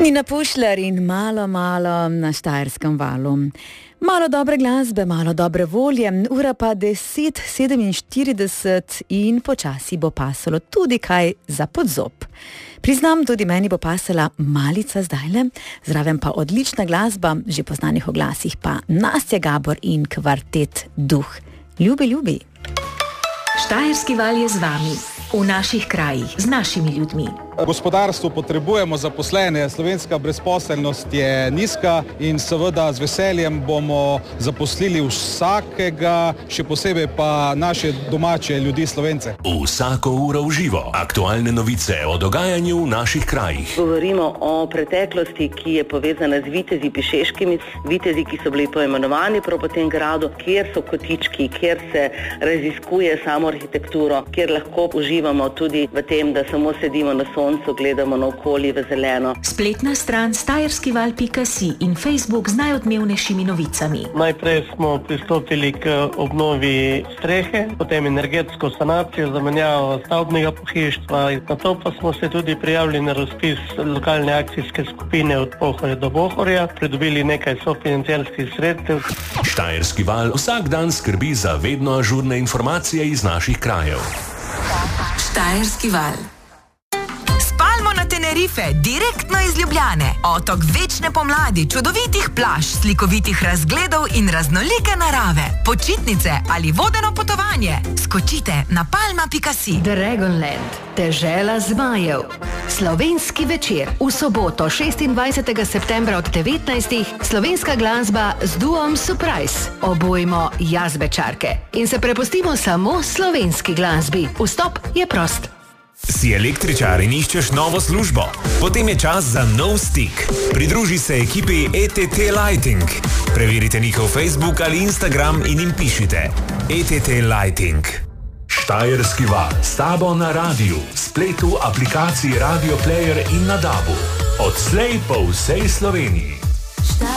Nina Pušlar in malo na Štajerskem valu. Malo dobre glasbe, malo dobre volje, ura pa 10:47 in počasi bo pasalo tudi kaj za podzob. Priznam, tudi meni bo pasala malica zdajle, zraven pa odlična glasba, že po znanih oglasih pa Nastja Gabor in kvartet Duh. Ljubi. Štajerski val je z vami, v naših krajih, z našimi ljudmi. Gospodarstvo potrebujemo zaposlene, slovenska brezposelnost je nizka in seveda z veseljem bomo zaposlili vsakega, še posebej pa naše domače ljudi Slovence. Vsako uro v živo, aktualne novice o dogajanju v naših krajih. Govorimo o preteklosti, ki je povezana z vitezi pišeškimi, vitezi, ki so bili poimenovani prav po tem gradu, kjer so kotički, kjer se raziskuje samo arhitekturo, kjer lahko uživamo tudi v tem, da samo sedimo na soncu, gledamo na okolje v zeleno. Spletna stran štajerskival.si in Facebook z najodmevnejšimi novicami. Najprej smo pristopili k obnovi strehe, potem energetsko sanacijo, zamenjavo stavbnega pohištva, nato pa smo se tudi prijavili na razpis lokalne akcijske skupine od Pohorja do Bohorja, pridobili nekaj sofinancirskih sredstev. Štajerski val vsak dan skrbi za vedno ažurne informacije iz naših krajev. Štajerski val. Spalmo na Tenerife, direktno iz Ljubljane. Otok večne pomladi, čudovitih plaž, slikovitih razgledov in raznolike narave. Počitnice ali vodeno potovanje. Skočite na palma.si. Dragonland, dežela zmajev. Slovenski večer. V soboto 26. septembra od 19. slovenska glasba z duom Surprise. Obojmo jazbečarke in se prepustimo samo slovenski glasbi. Vstop je prost. Si električar in iščeš novo službo? Potem je čas za nov stik. Pridruži se ekipi ETT Lighting. Preverite njihov Facebook ali Instagram in jim pišite ETT Lighting. Štajerski val s tabo na radiju, spletu, aplikaciji Radio Player in na DAB-u. Odslej po vsej Sloveniji.